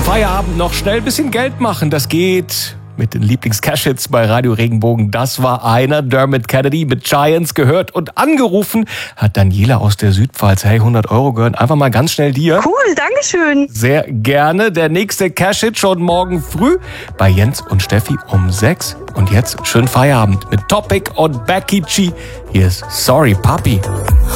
Feierabend noch schnell ein bisschen Geld machen. Das geht mit den Lieblings-Cash-Hits bei Radio Regenbogen. Das war einer. Dermot Kennedy mit Giants gehört und angerufen hat Daniela aus der Südpfalz. Hey, 100 € gehören einfach mal ganz schnell dir. Cool, dankeschön. Sehr gerne. Der nächste Cash-Hit schon morgen früh bei Jens und Steffi um 6. Und jetzt schönen Feierabend mit Topic und Becky G. Hier ist Sorry Papi.